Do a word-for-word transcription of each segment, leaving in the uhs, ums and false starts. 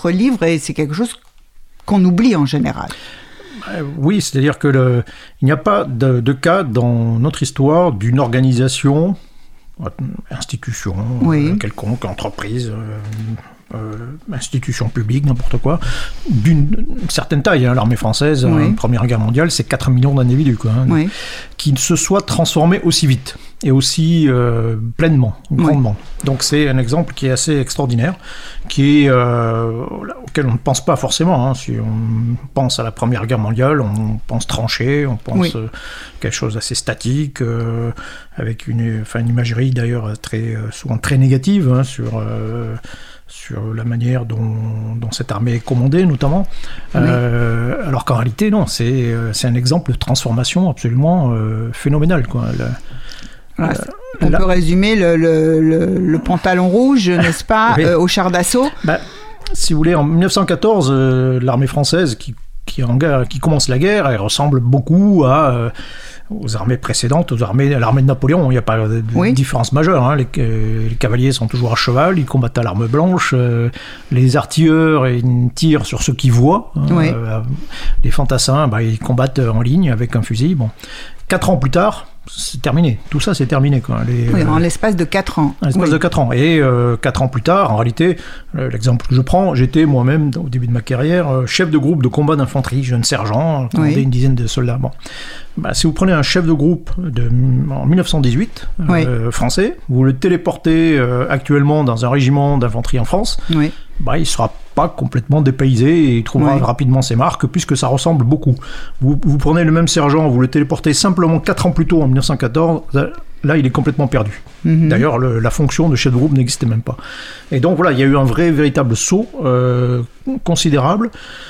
votre livre et c'est quelque chose qu'on oublie en général. Oui, c'est-à-dire que le, il n'y a pas de, de cas dans notre histoire d'une organisation, institution, oui. euh, quelconque, entreprise, euh, euh, institution publique, n'importe quoi, d'une certaine taille. Hein, l'armée française, oui. hein, Première Guerre mondiale, c'est quatre millions d'individus, quoi, hein, oui. qui se soient transformés aussi vite et aussi euh, pleinement, grandement. Oui. Donc c'est un exemple qui est assez extraordinaire, qui est, euh, auquel on ne pense pas forcément. Hein. Si on pense à la Première Guerre mondiale, on pense tranchée, on pense oui. euh, quelque chose d'assez statique, euh, avec une, enfin, une imagerie d'ailleurs très, souvent très négative hein, sur... Euh, sur la manière dont, dont cette armée est commandée, notamment. Oui. Euh, alors qu'en réalité, non, c'est, c'est un exemple de transformation absolument euh, phénoménal, quoi. Le, voilà, euh, on la... peut résumer le, le, le, le pantalon rouge, n'est-ce pas, oui. euh, au char d'assaut. Bah, si vous voulez, en dix-neuf cent quatorze, euh, l'armée française qui, qui, en guerre, qui commence la guerre, elle ressemble beaucoup à... Euh, aux armées précédentes, aux armées, à l'armée de Napoléon, il n'y a pas de oui. différence majeure. Hein. Les, euh, les cavaliers sont toujours à cheval, ils combattent à l'arme blanche, euh, les artilleurs ils tirent sur ceux qui voient. Hein. Oui. Euh, les fantassins, bah, ils combattent en ligne avec un fusil. Bon. Quatre ans plus tard, c'est terminé. Tout ça, c'est terminé. Quoi. Les, oui, en l'espace de quatre ans. En l'espace oui. de quatre ans. Et euh, quatre ans plus tard, en réalité, l'exemple que je prends, j'étais moi-même, au début de ma carrière, chef de groupe de combat d'infanterie, jeune sergent, commandé oui. une dizaine de soldats. Bon. Bah, si vous prenez un chef de groupe de, en dix-neuf cent dix-huit, oui. euh, français, vous le téléportez euh, actuellement dans un régiment d'infanterie en France, oui. bah, il ne sera pas complètement dépaysé et il trouvera oui. rapidement ses marques puisque ça ressemble beaucoup. Vous, vous prenez le même sergent, vous le téléportez simplement quatre ans plus tôt en dix-neuf cent quatorze, là il est complètement perdu. Mm-hmm. D'ailleurs le, la fonction de chef de groupe n'existait même pas. Et donc voilà, il y a eu un vrai véritable saut euh, considérable.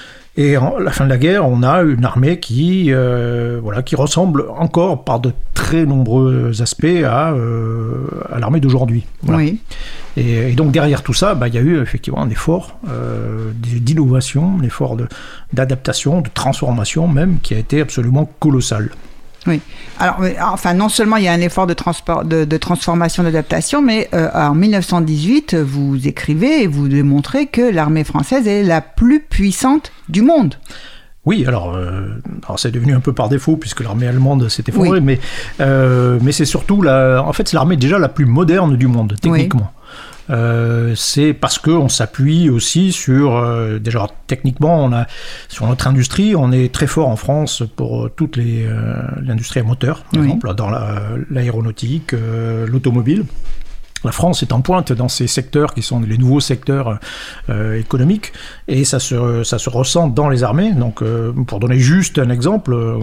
Et à la fin de la guerre, on a une armée qui, euh, voilà, qui ressemble encore par de très nombreux aspects à, euh, à l'armée d'aujourd'hui. Voilà. Oui. Et, et donc derrière tout ça, bah, il y a eu effectivement un effort euh, d'innovation, un effort de, d'adaptation, de transformation même, qui a été absolument colossal. Oui. Alors, enfin, non seulement il y a un effort de, transport, de, de transformation, d'adaptation, mais euh, en dix-neuf cent dix-huit, vous écrivez et vous démontrez que l'armée française est la plus puissante du monde. Oui, alors, euh, alors c'est devenu un peu par défaut puisque l'armée allemande s'est effondrée, oui. mais, euh, mais c'est surtout, la, en fait, c'est l'armée déjà la plus moderne du monde, techniquement. Oui. Euh, c'est parce qu'on s'appuie aussi sur, euh, déjà techniquement, on a, sur notre industrie, on est très fort en France pour toute les, euh, l'industrie à moteur, par oui. exemple, dans la, l'aéronautique, euh, l'automobile. La France est en pointe dans ces secteurs qui sont les nouveaux secteurs euh, économiques et ça se, ça se ressent dans les armées. Donc, euh, pour donner juste un exemple, euh,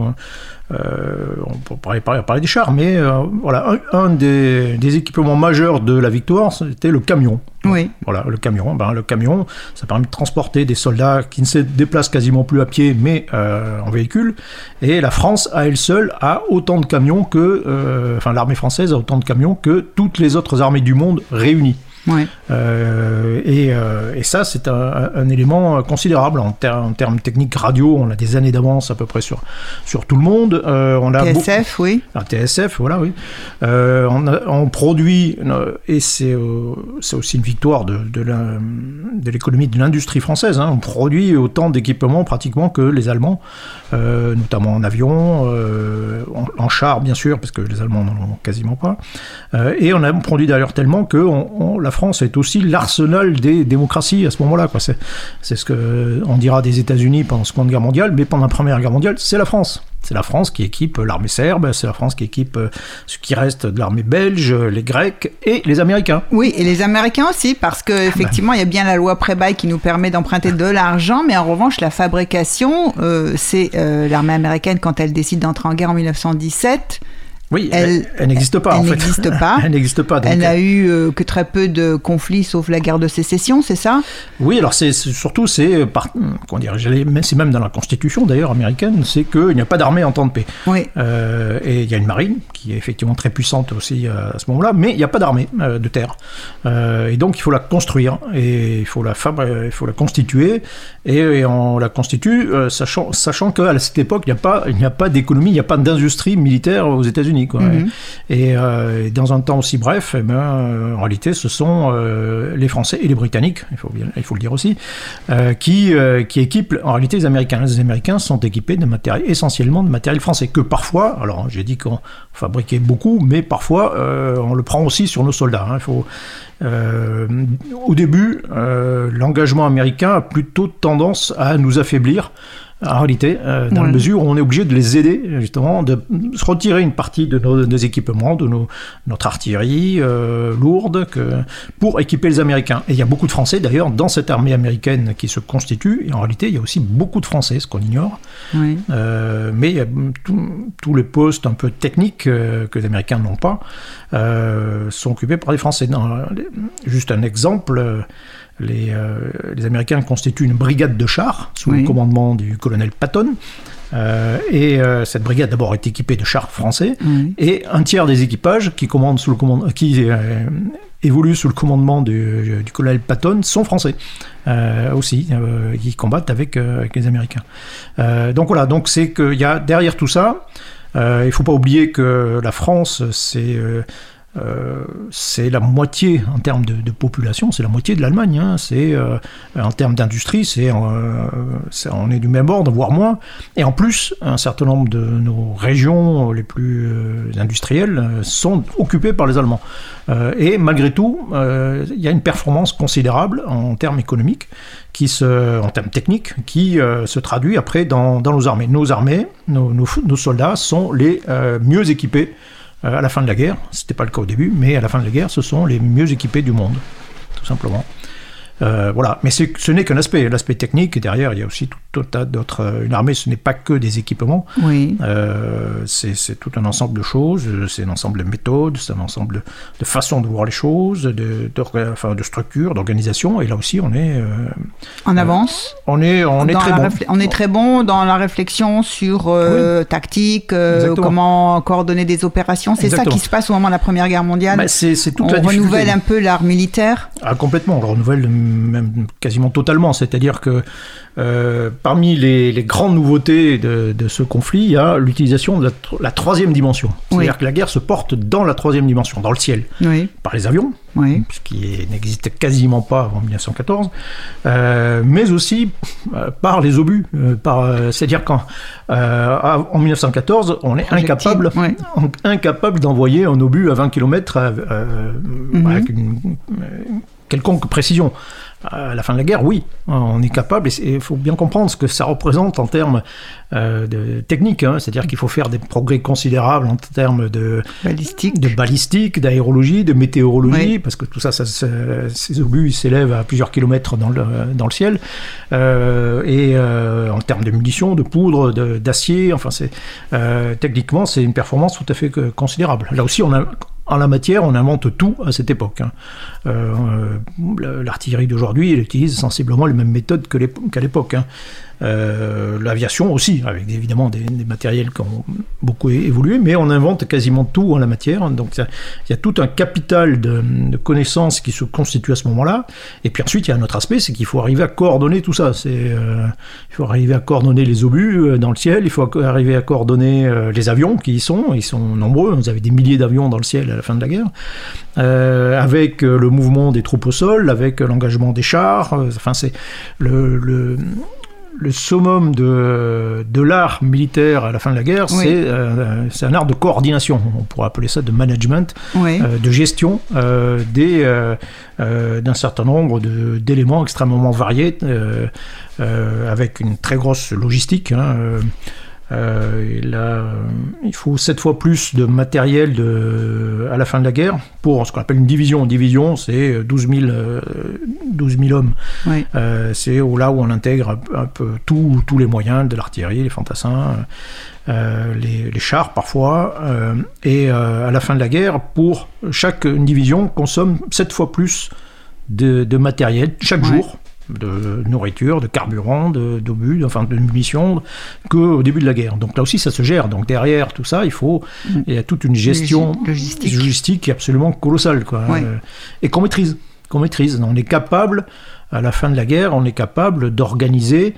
euh, on peut parler, parler, parler des chars, mais euh, voilà, un, un des, des équipements majeurs de la victoire, c'était le camion. Oui. Voilà, le camion. Ben, le camion, ça permet de transporter des soldats qui ne se déplacent quasiment plus à pied, mais euh, en véhicule. Et la France, à elle seule, a autant de camions que, euh, enfin, l'armée française a autant de camions que toutes les autres armées du monde réunies. Ouais. Euh, et, euh, et ça, c'est un, un élément considérable en, ter- en termes techniques radio. On a des années d'avance à peu près sur, sur tout le monde. Euh, on a T S F, beau- oui. Ah, T S F, voilà, oui. Euh, on, a, on produit, et c'est, euh, c'est aussi une victoire de, de, la, de l'économie de l'industrie française. Hein. On produit autant d'équipements pratiquement que les Allemands, euh, notamment en avion, euh, en, en char, bien sûr, parce que les Allemands n'en ont quasiment pas. Euh, et on a produit d'ailleurs tellement que on, on, la France est aussi l'arsenal des démocraties à ce moment-là, quoi. C'est, c'est ce qu'on dira des États-Unis pendant la Seconde Guerre mondiale, mais pendant la Première Guerre mondiale, c'est la France. C'est la France qui équipe l'armée serbe, c'est la France qui équipe ce qui reste de l'armée belge, les Grecs et les Américains. Oui, et les Américains aussi, parce qu'effectivement, il y a bien la loi Prébaille qui nous permet d'emprunter de l'argent, mais en revanche, la fabrication, euh, c'est euh, l'armée américaine, quand elle décide d'entrer en guerre en dix-neuf cent dix-sept... Oui, elle, elle, elle n'existe pas, elle en fait. N'existe pas. elle n'existe pas. Donc elle n'a eu euh, que très peu de conflits, sauf la guerre de sécession, c'est ça ? Oui, alors c'est, c'est surtout, c'est, par, comment dire, c'est même dans la Constitution, d'ailleurs, américaine, c'est qu'il n'y a pas d'armée en temps de paix. Oui. Euh, et il y a une marine, qui est effectivement très puissante aussi à ce moment-là, mais il n'y a pas d'armée euh, de terre. Euh, et donc, il faut la construire, et il faut la, fabri- il faut la constituer, et, et on la constitue, euh, sachant, sachant qu'à cette époque, il n'y a pas, il n'y a pas d'économie, il n'y a pas d'industrie militaire aux États-Unis. États-Unis, quoi. Mm-hmm. Et, euh, et dans un temps aussi bref, eh ben, euh, en réalité, ce sont euh, les Français et les Britanniques, il faut, bien, il faut le dire aussi, euh, qui, euh, qui équipent en réalité les Américains. Les Américains sont équipés de matériel, essentiellement de matériel français, que parfois, alors j'ai dit qu'on fabriquait beaucoup, mais parfois euh, on le prend aussi sur nos soldats. Hein. Il faut, euh, au début, euh, l'engagement américain a plutôt tendance à nous affaiblir. En réalité, euh, dans ouais. la mesure où on est obligé de les aider, justement, de se retirer une partie de nos, nos équipements, de nos, notre artillerie euh, lourde, que, pour équiper les Américains. Et il y a beaucoup de Français, d'ailleurs, dans cette armée américaine qui se constitue. Et en réalité, il y a aussi beaucoup de Français, ce qu'on ignore. Oui. Euh, mais il y a tous les postes un peu techniques euh, que les Américains n'ont pas, euh, sont occupés par les Français. Non, juste un exemple... Euh, Les, euh, les Américains constituent une brigade de chars sous oui. le commandement du colonel Patton. Euh, et euh, cette brigade d'abord est équipée de chars français oui. et un tiers des équipages qui, commandent sous le commande, qui euh, évoluent sous le commandement du, du colonel Patton sont français euh, aussi, euh, qui combattent avec, euh, avec les Américains. Euh, donc voilà, donc c'est qu'il y a derrière tout ça, euh, il ne faut pas oublier que la France, c'est... Euh, Euh, c'est la moitié en termes de, de population, c'est la moitié de l'Allemagne. Hein. C'est euh, en termes d'industrie, c'est, euh, c'est, on est du même ordre, voire moins. Et en plus, un certain nombre de nos régions les plus euh, industrielles euh, sont occupées par les Allemands. Euh, et malgré tout, euh, il y a une performance considérable en termes économiques, qui se, en termes techniques, qui euh, se traduit après dans, dans nos armées. Nos armées, nos, nos, nos soldats sont les euh, mieux équipés à la fin de la guerre. C'était pas le cas au début, mais à la fin de la guerre, ce sont les mieux équipés du monde, tout simplement. Euh, voilà, mais c'est, ce n'est qu'un aspect, l'aspect technique, et derrière il y a aussi tout un tas d'autres. Une armée, ce n'est pas que des équipements, oui. euh, c'est, c'est tout un ensemble de choses, c'est un ensemble de méthodes, c'est un ensemble de, de façons de voir les choses, de, de, enfin, de structures, d'organisation, et là aussi on est... Euh, en avance euh, On est, on est très bon. Réfl- on est très bon dans la réflexion sur euh, oui. tactique, euh, comment coordonner des opérations, c'est Exactement. Ça qui se passe au moment de la Première Guerre mondiale. Bah, c'est, c'est toute on la renouvelle un peu l'art militaire. Ah, complètement, on le renouvelle même quasiment totalement, c'est-à-dire que euh, parmi les, les grandes nouveautés de, de ce conflit, il y a l'utilisation de la, la troisième dimension. C'est-à-dire oui. que la guerre se porte dans la troisième dimension, dans le ciel, oui. par les avions, oui. ce qui n'existait quasiment pas avant dix-neuf cent quatorze, euh, mais aussi euh, par les obus. Euh, par, euh, c'est-à-dire qu'en euh, en dix-neuf cent quatorze, on est incapable, oui. incapable d'envoyer un obus à vingt kilomètres euh, euh, mm-hmm. avec une... Euh, quelconque précision. À la fin de la guerre, oui, on est capable, et il faut bien comprendre ce que ça représente en termes euh, de technique, hein, c'est-à-dire qu'il faut faire des progrès considérables en termes de balistique, de balistique, d'aérologie, de météorologie, oui. parce que tout ça, ça, ça ces obus ils s'élèvent à plusieurs kilomètres dans le, dans le ciel, euh, et euh, en termes de munitions, de poudre, de, d'acier, enfin, c'est, euh, techniquement, c'est une performance tout à fait considérable. Là aussi, on a... En la matière, on invente tout à cette époque. Hein. Euh, l'artillerie d'aujourd'hui, elle utilise sensiblement les mêmes méthodes que qu'à l'époque. Hein. Euh, l'aviation aussi, avec évidemment des, des matériels qui ont beaucoup évolué, mais on invente quasiment tout en la matière. Donc il y a tout un capital de, de connaissances qui se constitue à ce moment-là. Et puis ensuite, il y a un autre aspect, c'est qu'il faut arriver à coordonner tout ça. C'est, euh, il faut arriver à coordonner les obus dans le ciel, il faut arriver à coordonner euh, les avions qui y sont. Ils sont nombreux, vous avez des milliers d'avions dans le ciel à la fin de la guerre, euh, avec le mouvement des troupes au sol, avec l'engagement des chars. Euh, enfin, c'est le... le Le summum de, de l'art militaire à la fin de la guerre, oui. c'est, euh, c'est un art de coordination. On pourrait appeler ça de management, oui. euh, de gestion euh, des, euh, euh, d'un certain nombre de, d'éléments extrêmement variés, euh, euh, avec une très grosse logistique. Hein, euh, Euh, et là, il faut sept fois plus de matériel de, à la fin de la guerre pour ce qu'on appelle une division. Une division, c'est douze mille hommes. Oui. Euh, c'est là où on intègre un, un peu tout, tous les moyens, de l'artillerie, les fantassins, euh, les, les chars parfois. Euh, et euh, à la fin de la guerre, pour chaque une division consomme sept fois plus de, de matériel chaque oui. jour. De nourriture, de carburant, de, d'obus, enfin de munitions, qu'au début de la guerre. Donc là aussi, ça se gère. Donc derrière tout ça, il faut, mmh. il y a toute une gestion logistique, logistique qui est absolument colossale, quoi. Oui. Euh, et qu'on maîtrise, qu'on maîtrise. On est capable, à la fin de la guerre, on est capable d'organiser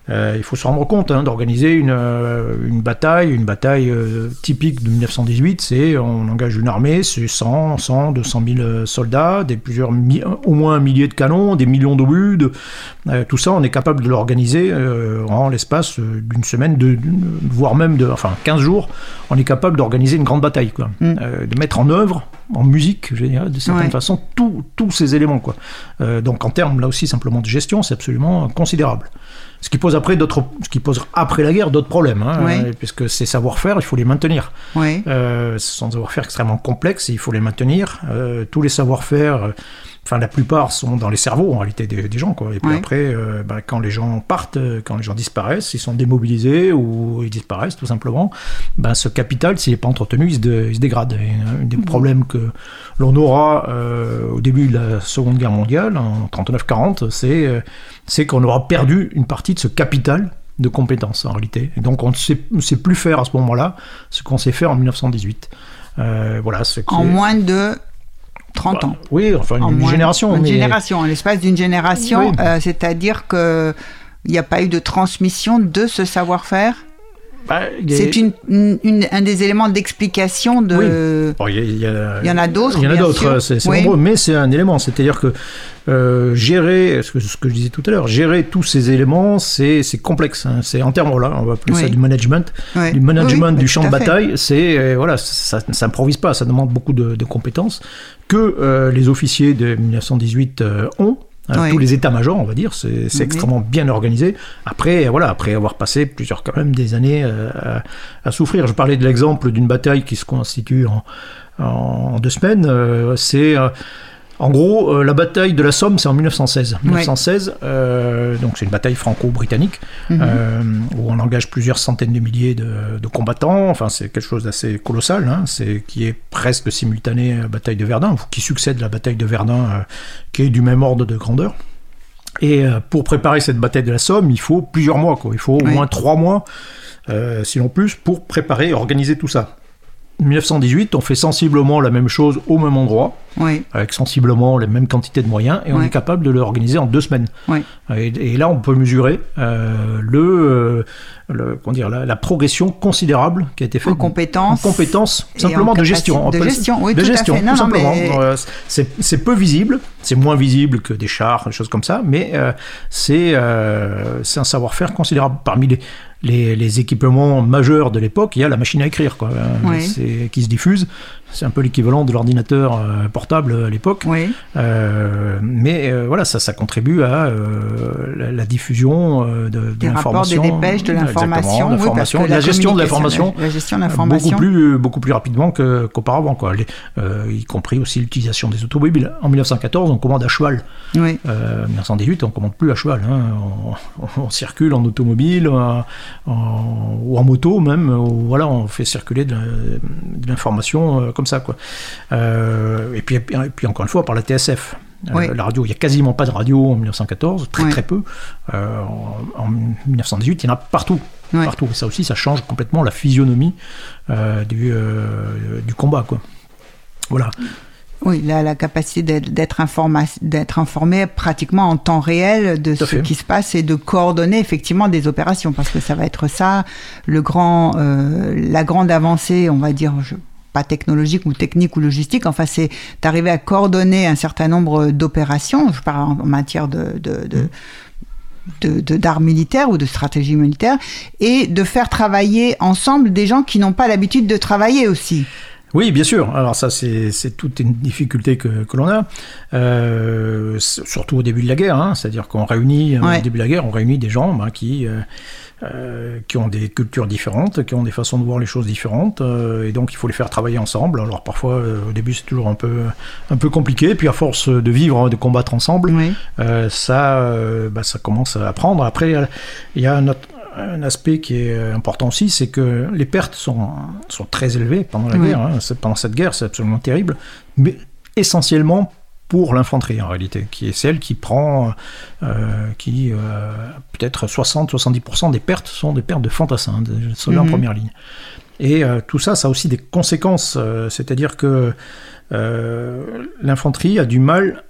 Euh, il faut se rendre compte hein, d'organiser une, euh, une bataille, une bataille euh, typique de dix-neuf cent dix-huit, c'est on engage une armée, c'est cent, cent, deux cent mille soldats, des plusieurs mi- au moins un millier de canons, des millions d'obus, de, euh, tout ça on est capable de l'organiser euh, en l'espace d'une semaine, de, voire même de, enfin quinze jours, on est capable d'organiser une grande bataille, quoi. Mm. Euh, de mettre en œuvre, en musique, je dirais, de certaine ouais. façon, tous ces éléments, quoi. Euh, donc en termes là aussi simplement de gestion, c'est absolument considérable. Ce qui pose après d'autres, ce qui pose après la guerre d'autres problèmes, hein, oui. euh, puisque ces savoir-faire, il faut les maintenir. Oui. Euh, ce sont des savoir-faire extrêmement complexes et il faut les maintenir. Euh, tous les savoir-faire, euh, enfin la plupart sont dans les cerveaux en réalité des, des gens, quoi. Et puis oui. après, euh, bah, quand les gens partent, quand les gens disparaissent, ils sont démobilisés ou ils disparaissent tout simplement. Bah, ce capital, s'il n'est pas entretenu, il se, dé, il se dégrade. Et un des mmh. problèmes que l'on aura euh, au début de la Seconde Guerre mondiale, en trente-neuf quarante, c'est euh, c'est qu'on aura perdu une partie de ce capital de compétences en réalité. Et donc on ne sait, sait plus faire à ce moment-là ce qu'on sait faire en dix-neuf cent dix-huit. Euh, voilà, ce qui en est... moins de trente bah, ans. Oui, enfin une, en une génération. Une mais... génération, en l'espace d'une génération, oui. euh, c'est-à-dire qu'il n'y a pas eu de transmission de ce savoir-faire. Bah, est... C'est une, une, une, un des éléments d'explication de... Oui. Bon, il, y a, il, y a, il y en a d'autres, Il y en a d'autres, c'est, c'est oui. nombreux, mais c'est un élément. C'est-à-dire que euh, gérer, ce que, ce que je disais tout à l'heure, gérer tous ces éléments, c'est, c'est complexe. Hein. C'est en termes là, on va appeler oui. ça du management. Oui. Du management oui, oui, du champ de bataille, c'est, euh, voilà, ça ne s'improvise pas, ça demande beaucoup de, de compétences que euh, les officiers de dix-neuf cent dix-huit euh, ont. Oui. Tous les états-majors, on va dire, c'est, c'est oui. extrêmement bien organisé. Après, voilà, après avoir passé plusieurs quand même des années euh, à, à souffrir. Je parlais de l'exemple d'une bataille qui se constitue en, en deux semaines. Euh, c'est euh, en gros euh, la bataille de la Somme, c'est en dix-neuf cent seize. Oui. dix-neuf cent seize, euh, donc c'est une bataille franco-britannique mm-hmm. euh, où on engage plusieurs centaines de milliers de, de combattants. Enfin, c'est quelque chose d'assez colossal, hein, c'est qui est presque simultané à la bataille de Verdun, qui succède à la bataille de Verdun. Euh, qui est du même ordre de grandeur. Et euh, pour préparer cette bataille de la Somme, il faut plusieurs mois, quoi. Il faut au oui. moins trois mois, euh, sinon plus, pour préparer et organiser tout ça. dix-neuf cent dix-huit, on fait sensiblement la même chose au même endroit, oui. avec sensiblement les mêmes quantités de moyens, et on oui. est capable de l'organiser en deux semaines. Oui. Et, et là, on peut mesurer euh, le, euh, le, comment dire, la, la progression considérable qui a été faite en compétences, en compétences simplement de gestion. De gestion, oui, de tout gestion, à fait. Non, tout non, simplement. Mais... Euh, c'est, c'est peu visible, c'est moins visible que des chars, des choses comme ça, mais euh, c'est, euh, c'est un savoir-faire considérable. Parmi les Les, les équipements majeurs de l'époque, il y a la machine à écrire, quoi, oui. c'est, qui se diffuse. C'est un peu l'équivalent de l'ordinateur euh, portable à l'époque. Oui. Euh, mais euh, voilà, ça, ça contribue à euh, la, la diffusion euh, de, de des l'information. Des rapports, des dépêches, de l'information. Oui, l'information oui, la, la gestion de l'information. La gestion de l'information. Beaucoup plus, beaucoup plus rapidement que, qu'auparavant, quoi. Les, euh, y compris aussi l'utilisation des automobiles. En dix-neuf cent quatorze, on commande à cheval. Oui. Euh, en dix-neuf cent dix-huit, on ne commande plus à cheval. Hein. On, on circule en automobile, en, en, ou en moto même. Ou, voilà, on fait circuler de, de l'information euh, comme ça, quoi. Euh, et, puis, et puis encore une fois par la T S F. Oui. Euh, la radio, il n'y a quasiment pas de radio en dix-neuf cent quatorze, très oui. très peu. Euh, en, en dix-neuf cent dix-huit, il y en a partout. Oui. partout. Et ça aussi, ça change complètement la physionomie euh, du, euh, du combat, quoi. Voilà. Oui, la, la capacité d'être, d'être, informa- d'être informé pratiquement en temps réel de ce fait. Qui se passe et de coordonner effectivement des opérations, parce que ça va être ça, le grand, euh, la grande avancée, on va dire, je, pas technologique ou technique ou logistique, enfin c'est d'arriver à coordonner un certain nombre d'opérations, je parle en matière de... de, de mmh. De, de, d'art militaire ou de stratégie militaire, et de faire travailler ensemble des gens qui n'ont pas l'habitude de travailler aussi. Oui, bien sûr. Alors ça, c'est, c'est toute une difficulté que, que l'on a, euh, surtout au début de la guerre. Hein, c'est-à-dire qu'on réunit, ouais. au début de la guerre, on réunit des gens ben, qui... Euh, Euh, qui ont des cultures différentes, qui ont des façons de voir les choses différentes, euh, et donc il faut les faire travailler ensemble. Alors parfois, euh, au début, c'est toujours un peu, un peu compliqué, puis à force de vivre, de combattre ensemble, oui. euh, ça, euh, bah, ça commence à apprendre. Après, il y a un, autre, un aspect qui est important aussi, c'est que les pertes sont, sont très élevées pendant la oui. guerre. Hein. Pendant cette guerre, c'est absolument terrible, mais essentiellement pour l'infanterie en réalité, qui est celle qui prend, euh, qui euh, peut-être soixante à soixante-dix pour cent des pertes sont des pertes de fantassins, de soldats mm-hmm. en première ligne. Et euh, tout ça, ça a aussi des conséquences, euh, c'est-à-dire que euh, l'infanterie a du mal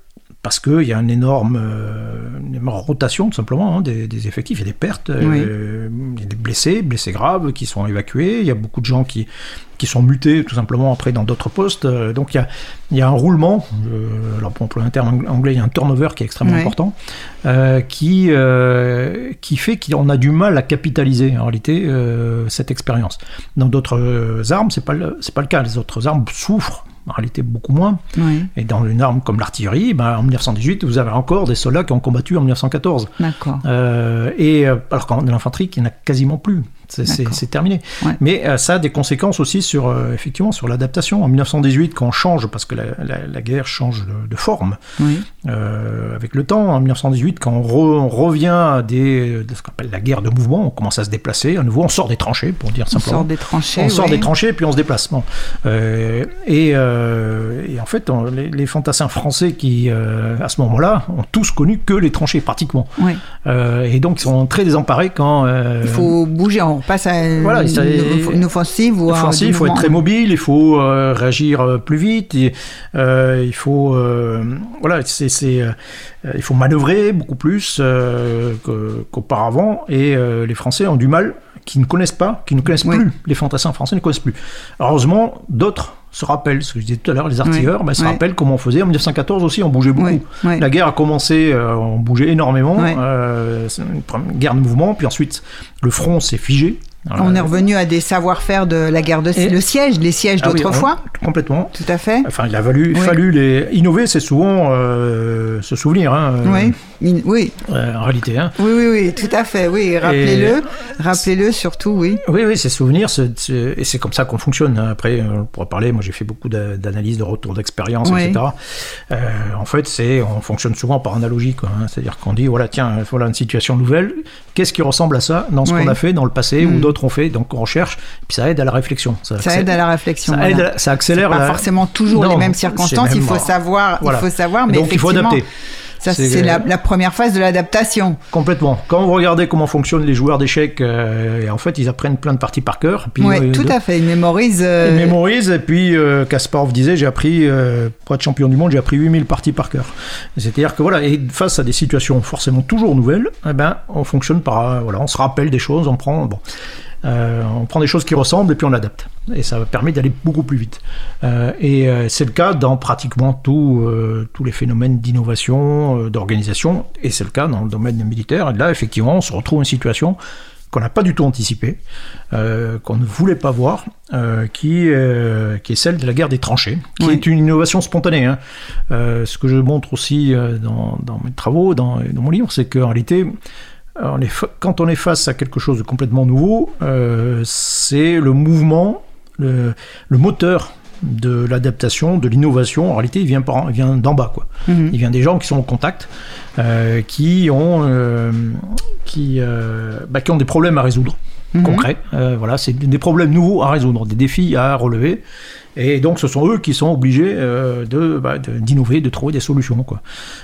parce qu'il y a une énorme, euh, une énorme rotation, tout simplement, hein, des, des effectifs. Il y a des pertes, oui. euh, il y a des blessés, blessés graves qui sont évacués. Il y a beaucoup de gens qui, qui sont mutés, tout simplement, après dans d'autres postes. Donc, il y a, il y a un roulement. Euh, alors, pour employer un terme anglais, il y a un turnover qui est extrêmement oui. important, euh, qui, euh, qui fait qu'on a du mal à capitaliser, en réalité, euh, cette expérience. Dans d'autres euh, armes, c'est pas le, c'est pas le cas. Les autres armes souffrent, en réalité beaucoup moins. Oui. Et dans une arme comme l'artillerie, ben, en dix-neuf cent dix-huit, vous avez encore des soldats qui ont combattu en dix-neuf cent quatorze. D'accord. Euh, et, alors qu'en l'infanterie, il n'y en a quasiment plus. C'est, c'est, c'est terminé. Ouais. Mais euh, ça a des conséquences aussi sur, euh, effectivement, sur l'adaptation. En dix-neuf cent dix-huit, quand on change, parce que la, la, la guerre change de, de forme oui. euh, avec le temps, en dix-neuf cent dix-huit, quand on, re, on revient à des, de ce qu'on appelle la guerre de mouvement, on commence à se déplacer. À nouveau, on sort des tranchées, pour dire simplement. On sort des tranchées, On sort oui. des tranchées, puis on se déplace. Bon. Euh, et, euh, et en fait, on, les, les fantassins français qui, euh, à ce moment-là, ont tous connu que les tranchées, pratiquement. Oui. Euh, et donc, ils sont très désemparés quand... Euh, il faut bouger, on passe à... Voilà, une, une offensive ou offensive, il faut être très mobile, il faut euh, réagir plus vite, et, euh, il faut euh, voilà, c'est, c'est euh, il faut manœuvrer beaucoup plus euh, que, qu'auparavant, et euh, les Français ont du mal, qui ne connaissent pas, qui ne connaissent oui. plus, les fantassins français ne connaissent plus. Heureusement, d'autres se rappellent, ce que je disais tout à l'heure, les artilleurs, oui. ben, se oui. rappellent comment on faisait. En dix-neuf cent quatorze aussi, on bougeait beaucoup. Oui. Oui. La guerre a commencé, euh, on bougeait énormément, oui. euh, c'est une guerre de mouvement, puis ensuite le front s'est figé. Alors, on est revenu à des savoir-faire de la guerre de et... le siège, les sièges ah d'autrefois. Oui, on... Complètement. Tout à fait. Enfin, il a fallu, oui. fallu les innover, c'est souvent euh, se souvenir. Hein, oui. In... oui. Euh, en réalité. Hein. Oui, oui, oui, tout à fait. Oui, rappelez-le, et... rappelez-le surtout, oui. Oui, oui, c'est souvenir, c'est, c'est... et c'est comme ça qu'on fonctionne. Après, on pourra parler. Moi, j'ai fait beaucoup d'analyses, de retours d'expérience, oui. et cetera. Euh, en fait, c'est, on fonctionne souvent par analogie, quoi. Hein. C'est-à-dire qu'on dit, voilà, tiens, voilà une situation nouvelle. Qu'est-ce qui ressemble à ça dans ce oui. qu'on a fait dans le passé mmh. ou d'autres ont fait, donc on recherche, puis ça aide à la réflexion. Ça, ça aide à la réflexion. Ça, voilà. aide à, ça accélère. C'est pas la... forcément toujours non, les mêmes circonstances. Même il faut savoir, voilà. il faut savoir, mais donc il faut adapter. Ça, c'est c'est la, la première phase de l'adaptation. Complètement. Quand vous regardez comment fonctionnent les joueurs d'échecs, euh, en fait, ils apprennent plein de parties par cœur. Oui, euh, tout de... à fait. Ils mémorisent. Euh... Ils mémorisent. Et puis, euh, Kasparov disait, j'ai appris, euh, pour être champion du monde, j'ai appris huit mille parties par cœur. C'est-à-dire que voilà, et face à des situations forcément toujours nouvelles, eh ben, on fonctionne par, euh, voilà, on se rappelle des choses, on prend, bon. Euh, on prend des choses qui ressemblent et puis on l'adapte. Et ça permet d'aller beaucoup plus vite. Euh, et euh, c'est le cas dans pratiquement tout, euh, tous les phénomènes d'innovation, euh, d'organisation. Et c'est le cas dans le domaine militaire. Et là, effectivement, on se retrouve dans une situation qu'on n'a pas du tout anticipée, euh, qu'on ne voulait pas voir, euh, qui, euh, qui est celle de la guerre des tranchées, qui oui. est une innovation spontanée. Hein. Euh, ce que je montre aussi euh, dans, dans mes travaux, dans, dans mon livre, c'est qu'en réalité... On est fa- quand on est face à quelque chose de complètement nouveau, euh, c'est le mouvement, le, le moteur de l'adaptation, de l'innovation. En réalité, il vient, par, il vient d'en bas, quoi. Mm-hmm. Il vient des gens qui sont au contact, euh, qui ont, euh, qui, euh, bah, qui ont des problèmes à résoudre, mm-hmm. concrets. Euh, voilà, c'est des problèmes nouveaux à résoudre, des défis à relever. Et donc, ce sont eux qui sont obligés euh, de, bah, de, d'innover, de trouver des solutions, quoi.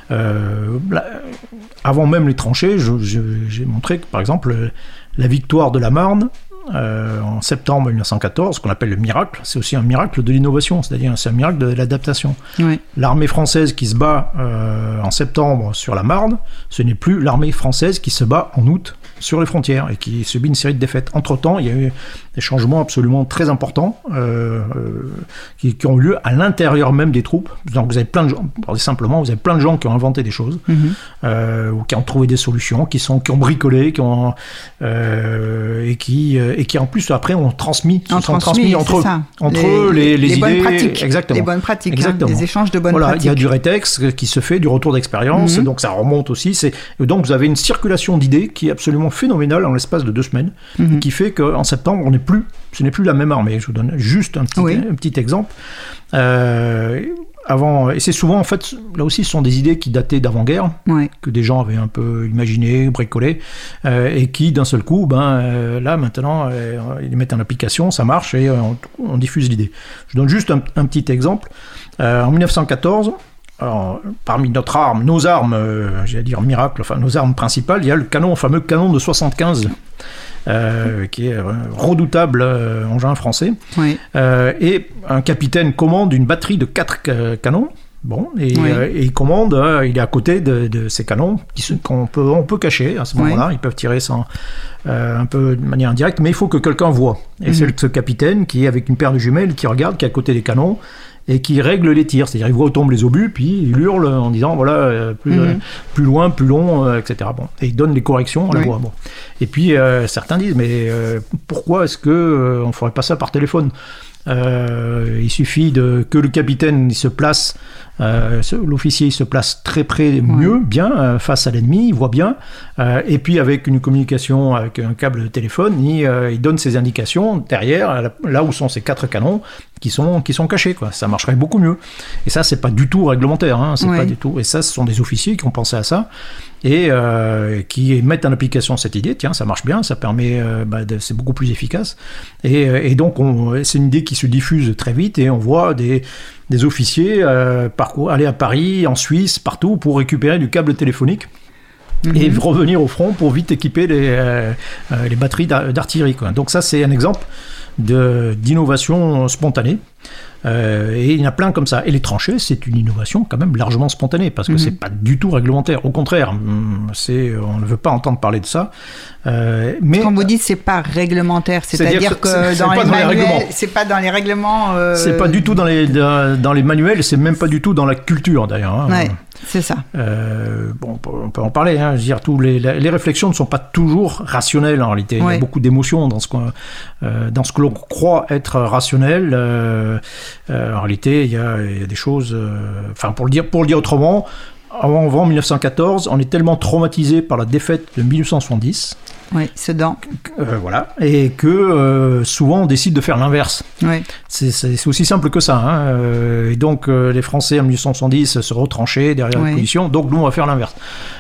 Euh, là, avant même les tranchées, je, je, j'ai montré que, par exemple, la victoire de la Marne, euh, en septembre dix-neuf cent quatorze, ce qu'on appelle le miracle, c'est aussi un miracle de l'innovation, c'est-à-dire c'est un miracle de l'adaptation. Oui. L'armée française qui se bat euh, en septembre sur la Marne, ce n'est plus l'armée française qui se bat en août sur les frontières et qui subit une série de défaites. Entre-temps, il y a eu des changements absolument très importants euh, euh, qui, qui ont eu lieu à l'intérieur même des troupes. Donc vous avez plein de gens, pour dire simplement, vous avez plein de gens qui ont inventé des choses, mm-hmm. euh, ou qui ont trouvé des solutions, qui, sont, qui ont bricolé, qui ont, euh, et, qui, et qui en plus après ont transmis, en sont transmis, transmis entre eux, entre les, eux les, les, les idées. Bonnes pratiques. Exactement. Les bonnes pratiques, Exactement. Hein, les échanges de bonnes voilà, pratiques. Il y a du rétex qui se fait, du retour d'expérience, mm-hmm. donc ça remonte aussi. C'est, donc vous avez une circulation d'idées qui est absolument phénoménale en l'espace de deux semaines, mm-hmm. qui fait qu'en septembre, on n'est plus, ce n'est plus la même armée. Je vous donne juste un petit, oui. un petit exemple. Euh, avant, et c'est souvent, en fait, là aussi, ce sont des idées qui dataient d'avant-guerre, oui. que des gens avaient un peu imaginé, bricolé, euh, et qui, d'un seul coup, ben, euh, là, maintenant, euh, ils les mettent en application, ça marche, et euh, on, on diffuse l'idée. Je donne juste un, un petit exemple. Euh, en dix-neuf cent quatorze, alors, parmi notre arme, nos armes, euh, j'allais dire miracle, enfin nos armes principales, il y a le canon, le fameux canon de soixante-quinze, euh, qui est un redoutable euh, engin français. Oui. Euh, et un capitaine commande une batterie de quatre ca- canons, Bon, et, oui. euh, et il commande, euh, il est à côté de, de ces canons qui se, qu'on peut, on peut cacher à ce moment-là. Oui. Ils peuvent tirer sans, euh, un peu de manière indirecte, mais il faut que quelqu'un voit. Et mm-hmm. c'est ce capitaine qui est avec une paire de jumelles qui regarde, qui est à côté des canons et qui règle les tirs. C'est-à-dire, il voit où tombent les obus, puis il hurle en disant voilà, euh, plus, mm-hmm. euh, plus loin, plus long, euh, et cetera. Bon. Et il donne les corrections, on oui. la voit. Bon. Et puis, euh, certains disent mais euh, pourquoi est-ce qu'on euh, ne ferait pas ça par téléphone ? Euh, il suffit de, que le capitaine il se place, euh, l'officier il se place très près, mieux, ouais. bien, euh, face à l'ennemi, il voit bien, euh, et puis avec une communication, avec un câble de téléphone, il, euh, il donne ses indications derrière, là où sont ces quatre canons qui sont, qui sont cachés, quoi. Ça marcherait beaucoup mieux. Et ça, c'est pas du tout réglementaire, hein, c'est ouais. pas du tout. Et ça, ce sont des officiers qui ont pensé à ça et euh, qui mettent en application cette idée. Tiens, ça marche bien, ça permet, euh, bah, de, c'est beaucoup plus efficace. Et, et donc, on, c'est une idée qui se diffuse très vite et on voit des, des officiers euh, parcours, aller à Paris, en Suisse, partout pour récupérer du câble téléphonique. Mmh. Et revenir au front pour vite équiper les, euh, les batteries d'artillerie, quoi. Donc ça, c'est un exemple de, d'innovation spontanée. Euh, et il y en a plein comme ça. Et les tranchées, c'est une innovation quand même largement spontanée, parce que mmh. c'est pas du tout réglementaire. Au contraire, c'est, on ne veut pas entendre parler de ça. Euh, mais quand vous dites c'est pas réglementaire, c'est-à-dire, c'est-à-dire que, que c'est, dans, c'est les manuels, dans les c'est pas dans les règlements. Euh... C'est pas du tout dans les dans, dans les manuels, c'est même pas du tout dans la culture d'ailleurs. Hein. Ouais, c'est ça. Euh, bon, on peut en parler. Hein. Je veux dire, tous les les réflexions ne sont pas toujours rationnelles en réalité. Ouais. Il y a beaucoup d'émotions dans ce qu'on, euh, dans ce que l'on croit être rationnel. Euh, euh, en réalité, il y a, il y a des choses. Enfin, euh, pour le dire pour le dire autrement. Avant, avant dix-neuf cent quatorze, on est tellement traumatisé par la défaite de dix-neuf cent soixante-dix. Oui, Sedan. Euh, voilà. Et que euh, souvent on décide de faire l'inverse. Oui. C'est, c'est, c'est aussi simple que ça. Hein. Euh, et donc euh, les Français en dix-neuf cent soixante-dix se retranchaient derrière oui. la position. Donc nous on va faire l'inverse.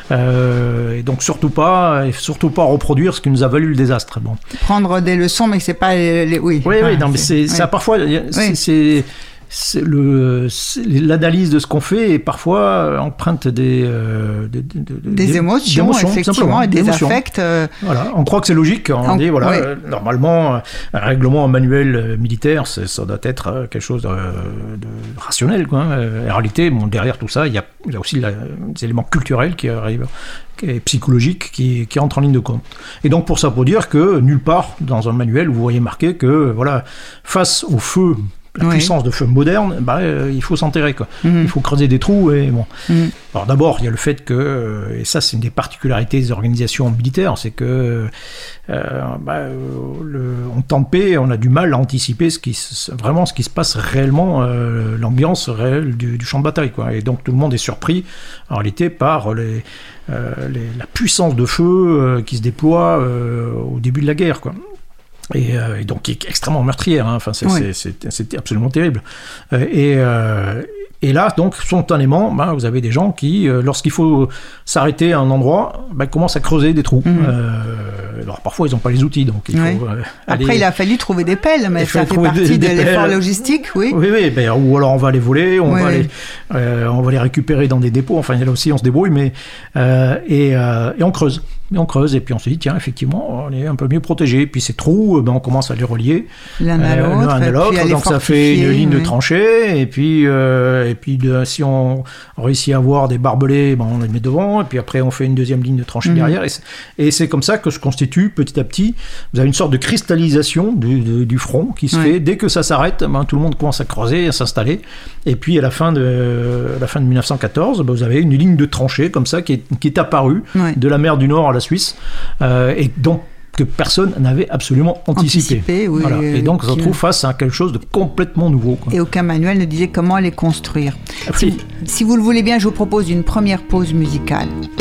Euh, et donc surtout pas, et surtout pas reproduire ce qui nous a valu le désastre. Bon. Prendre des leçons, mais c'est pas les. les oui. Oui, oui. Non, mais c'est, c'est oui. ça parfois. C'est, oui. c'est C'est le, c'est l'analyse de ce qu'on fait est parfois empreinte des, euh, des, des, des, des émotions, d'émotions, effectivement, et des d'émotions. affects. Euh... Voilà, on croit que c'est logique. On, on dit, voilà, oui. euh, normalement, un règlement manuel militaire, c'est, ça doit être quelque chose de, de rationnel, quoi. En réalité, bon, derrière tout ça, il y a, il y a aussi la, des éléments culturels qui arrivent, et psychologiques qui, qui entrent en ligne de compte. Et donc, pour ça, pour dire que nulle part dans un manuel, vous voyez marqué que, voilà, face au feu, la oui. puissance de feu moderne, bah, euh, il faut s'enterrer, quoi. Mmh. Il faut creuser des trous et bon. Mmh. Alors d'abord, il y a le fait que, euh, et ça c'est une des particularités des organisations militaires, c'est que euh, bah, le, en temps de paix, on a du mal à anticiper ce qui, vraiment ce qui se passe réellement, euh, l'ambiance réelle du, du champ de bataille, quoi. Et donc tout le monde est surpris en réalité par les, euh, les, la puissance de feu euh, qui se déploie euh, au début de la guerre, quoi. Et, euh, et donc qui est extrêmement meurtrière, hein. Enfin, c'est, oui. c'est, c'est, c'est absolument terrible. Euh, et, euh, et là, donc, spontanément, ben, vous avez des gens qui, euh, lorsqu'il faut s'arrêter à un endroit, ben, commencent à creuser des trous. Mmh. Euh, alors parfois, ils n'ont pas les outils, donc il oui. faut euh, Après, aller... il a fallu trouver des pelles, mais ça fait partie des, des de l'effort logistique, oui. Oui, oui, ben, ou alors on va les voler, on, oui, va, oui. Les, euh, on va les récupérer dans des dépôts, enfin, là aussi, on se débrouille, mais... Euh, et, euh, et on creuse. Et on creuse, et puis on se dit, tiens, effectivement, on est un peu mieux protégé. Puis ces trous, ben, on commence à les relier l'un à l'autre, euh, l'un à l'autre donc ça fait une ligne oui. de tranchée, et puis, euh, et puis de, si on réussit à avoir des barbelés, ben, on les met devant, et puis après on fait une deuxième ligne de tranchée mmh. derrière, et c'est, et c'est comme ça que se constitue petit à petit, vous avez une sorte de cristallisation du, du, du front qui se oui. fait, dès que ça s'arrête, ben, tout le monde commence à creuser, à s'installer, et puis à la fin de, la fin de dix-neuf cent quatorze, ben, vous avez une ligne de tranchée comme ça qui est, qui est apparue oui. de la mer du Nord à la Suisse, euh, et donc que personne n'avait absolument anticipé. anticipé oui, voilà. Et donc, on se retrouve face à quelque chose de complètement nouveau, quoi. Et aucun manuel ne disait comment les construire. Ah, si, si vous le voulez bien, je vous propose une première pause musicale.